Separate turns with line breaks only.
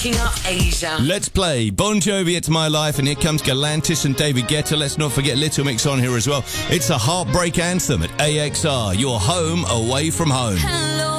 Waking Up Asia.
Let's play Bon Jovi, It's My Life, and here comes Galantis and David Guetta. Let's not forget Little Mix on here as well. It's a heartbreak anthem at AXR, your home away from home.
Hello.